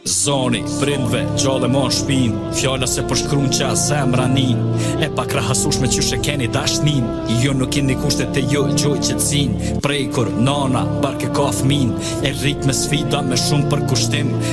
Zoni, prindve, gjallë e mon shpin Fjalla se po shkrun qa zemra nin E pa krahasushme qyshe keni dashnin Jo nuk keni kushtet e jo gjoj qëtsin Prej kur nana, barke ka fmin E rrit me sfida me shumë për kushtim